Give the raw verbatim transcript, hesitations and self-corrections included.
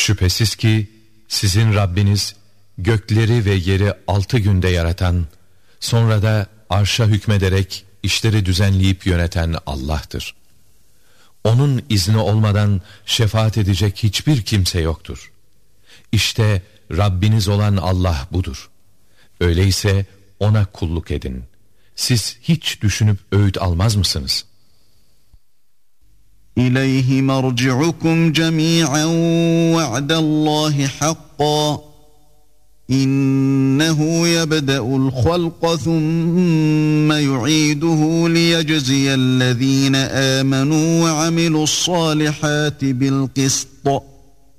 Şüphesiz ki sizin Rabbiniz gökleri ve yeri altı günde yaratan, sonra da arşa hükmederek işleri düzenleyip yöneten Allah'tır. Onun izni olmadan şefaat edecek hiçbir kimse yoktur. İşte Rabbiniz olan Allah budur. Öyleyse ona kulluk edin. Siz hiç düşünüp öğüt almaz mısınız? İleyhi merci'ukum cemi'an va'dallahi hakka. İnnehu yebde'ul halqa thumme yu'iduhu liyecziyellezine amenu ve amilus salihati bil qist.